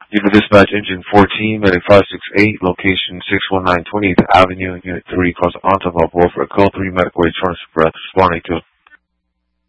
Unit Dispatch Engine 14, Medic 568, location 619 20th Avenue, Unit 3, Cross Ontario, Wolford, Code 3, Medic Wage, Furnace Breath, responding to